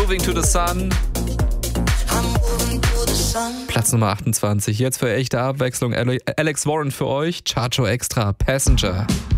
Moving to the Sun. Platz Nummer 28. Jetzt für echte Abwechslung Alex Warren für euch. Chacho Extra, Passenger.